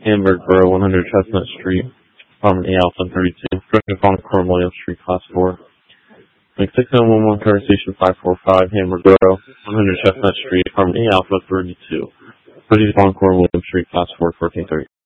Hamburg Borough, 100 Chestnut Street, Apartment A Alpha 32, Director Encore William Street, Class 4. Like 6011 Car Station 545, Hamburg Borough, 100 Chestnut Street, Apartment A Alpha 32, Director Encore William Street, Class 4, 1430.